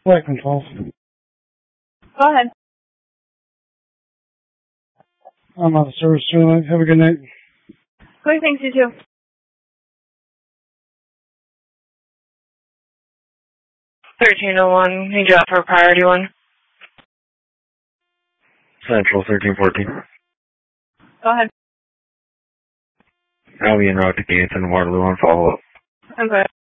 Flight control. Go ahead. I'm out of service, Julie. Have a good night. Great, thanks, you too. $13.01, need you out for a priority one. Central 1314. Go ahead. I'll be en route to Gates and Waterloo on follow-up. Okay.